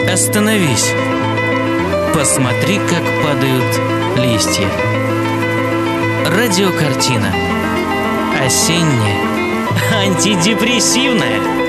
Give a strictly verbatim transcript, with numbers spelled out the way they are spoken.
Остановись. Посмотри, как падают листья. Радиокартина. Осенняя, антидепрессивная.